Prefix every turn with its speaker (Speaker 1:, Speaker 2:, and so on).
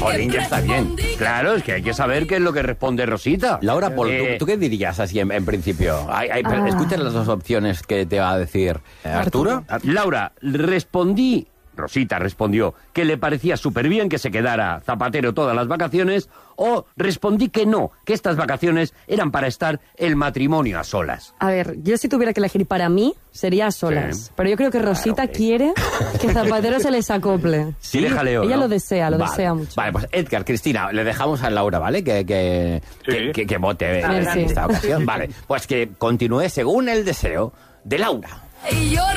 Speaker 1: Jolín, ya está bien.
Speaker 2: Claro, es que hay que saber qué es lo que responde Rosita.
Speaker 1: Laura, ¿tú qué dirías así en principio? Escucha las dos opciones que te va a decir Arturo.
Speaker 2: Laura, Rosita respondió que le parecía súper bien que se quedara Zapatero todas las vacaciones, o respondí que no, que estas vacaciones eran para estar el matrimonio a solas.
Speaker 3: A ver, yo si tuviera que elegir para mí, sería a solas. Sí. Pero yo creo que Rosita quiere que Zapatero se les acople.
Speaker 2: Sí, le jaleo,
Speaker 3: ella
Speaker 2: ¿no?
Speaker 3: lo desea mucho.
Speaker 1: Vale, pues Edgar, Cristina, le dejamos a Laura, ¿vale? Que vote en esta ocasión. Vale, pues que continúe según el deseo de Laura.